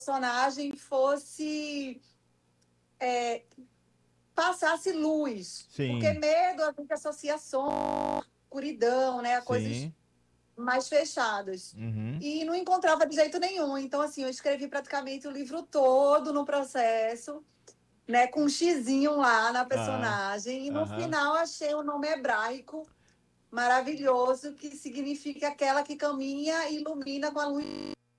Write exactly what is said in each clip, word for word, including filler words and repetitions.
personagem fosse é, passasse luz, porque Sim, medo a gente associa a som, escuridão, né, a coisas sim. mais fechadas. Uhum. E não encontrava de jeito nenhum. Então, assim, eu escrevi praticamente o livro todo no processo, né, com um xizinho lá na Ah, personagem. E no aham. final achei o nome hebraico maravilhoso, que significa aquela que caminha e ilumina com a luz.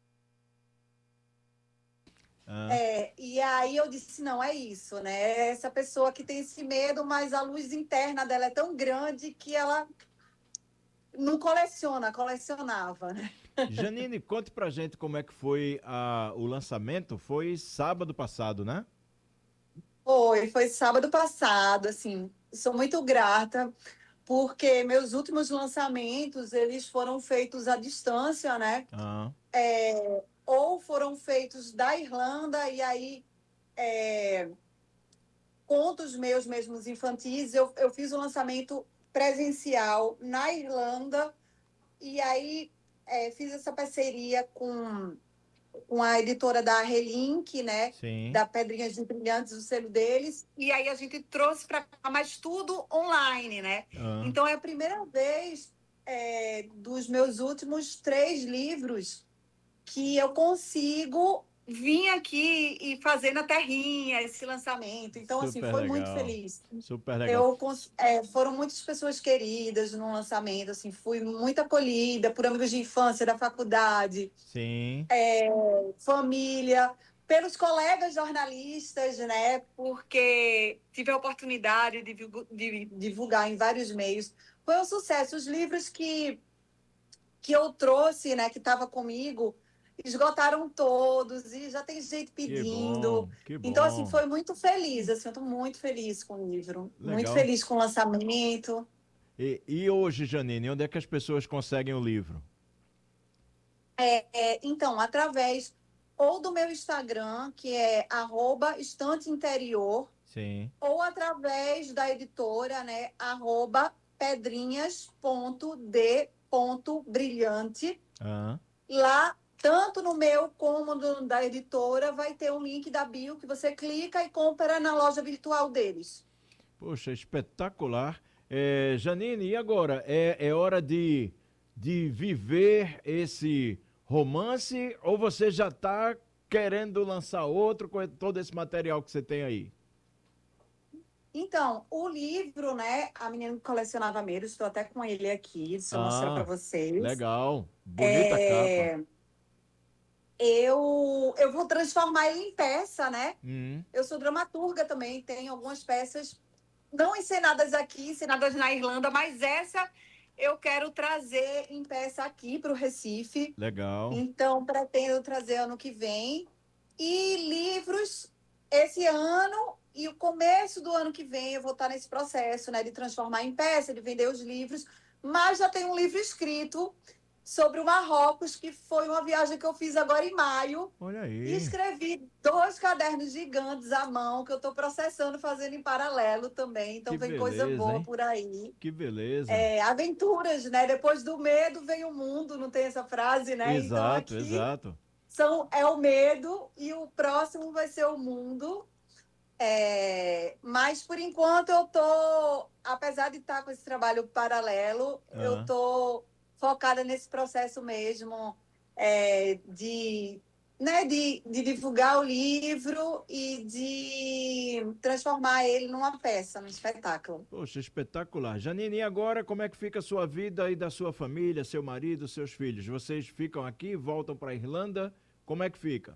Ah, É, e aí eu disse, não, é isso, né? Essa pessoa que tem esse medo, mas a luz interna dela é tão grande que ela não coleciona, colecionava, né? Janine, conte pra gente como é que foi a, o lançamento. Foi sábado passado, né? Foi, foi sábado passado, assim, sou muito grata, porque meus últimos lançamentos, eles foram feitos à distância, né? Ah, É, ou foram feitos da Irlanda, e aí, é, contos meus mesmos infantis, eu, eu fiz o lançamento presencial na Irlanda, e aí é, fiz essa parceria com com a editora da Relink, né? sim. Da Pedrinhas de Brilhantes, o selo deles. E aí a gente trouxe para cá, mas tudo online, né? Ah, Então é a primeira vez é, dos meus últimos três livros que eu consigo vir aqui e fazer na terrinha esse lançamento. Então, assim, super foi muito legal. feliz. Super legal. Eu é, foram muitas pessoas queridas no lançamento, assim, fui muito acolhida por amigos de infância, da faculdade, Sim. família, pelos colegas jornalistas, né? Porque tive a oportunidade de, de divulgar em vários meios. Foi um sucesso. Os livros que, que eu trouxe, né, que estava comigo, esgotaram todos e já tem gente Que pedindo. bom, que Então, assim, bom. foi muito feliz. Assim, eu estou muito feliz com o livro, muito Legal. feliz com o lançamento. E, e hoje, Janine, onde é que as pessoas conseguem o livro? É, então, através ou do meu Instagram, que é arroba estante interior, Sim. ou através da editora, né, arroba pedrinhas.d.brilhante. Ah. Lá, tanto no meu como no da editora, vai ter um link da bio que você clica e compra na loja virtual deles. Poxa, espetacular. É, Janine, e agora? É, é hora de, de viver esse romance ou você já está querendo lançar outro com todo esse material que você tem aí? Então, o livro, né, A Menina que Colecionava Medo, estou até com ele aqui, deixa eu mostrar para Ah, vocês. legal. Bonita capa. É, eu, eu vou transformar ele em peça, né? Hum, Eu sou dramaturga também, tenho algumas peças não encenadas aqui, encenadas na Irlanda, mas essa eu quero trazer em peça aqui para o Recife. legal. Então, pretendo trazer ano que vem. E livros esse ano e o começo do ano que vem eu vou estar nesse processo, né, de transformar em peça, de vender os livros. Mas já tem um livro escrito sobre o Marrocos, que foi uma viagem que eu fiz agora em maio. Olha E aí. escrevi dois cadernos gigantes à mão, que eu estou processando, fazendo em paralelo também. Então, Que vem coisa beleza, boa hein? por aí. Que beleza. É, aventuras, né? Depois do medo vem o mundo, não tem essa frase, né? Então, Exato, aqui exato. são, é o medo e o próximo vai ser o mundo. É, mas, por enquanto, eu tô, apesar de estar com esse trabalho paralelo, eu Ah. tô focada nesse processo mesmo, é, de, né, de, de divulgar o livro e de transformar ele numa peça, num espetáculo. Poxa, espetacular. Janine, e agora como é que fica a sua vida e da sua família, seu marido, seus filhos? Vocês ficam aqui, voltam para a Irlanda? Como é que fica?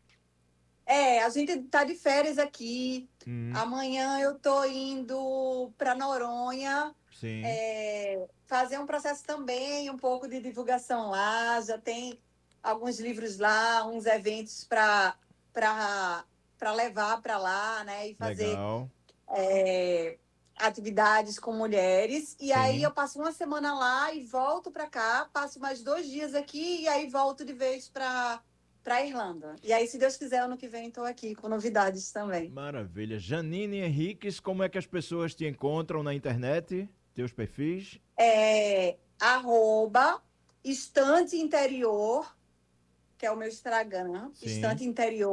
É, a gente está de férias aqui. Hum, Amanhã eu tô indo para Noronha, sim, é, fazer um processo também, um pouco de divulgação lá. Já tem alguns livros lá, uns eventos para para para levar para lá, né? E fazer legal. é, atividades com mulheres. E aí Sim. eu passo uma semana lá e volto para cá, passo mais dois dias aqui e aí volto de vez para para Irlanda. E aí, se Deus quiser, ano que vem estou aqui com novidades também. Maravilha. Janine Henriques, como é que as pessoas te encontram na internet? Teus perfis? É arroba estante interior, que é o meu Instagram, Sim. Estante Interior.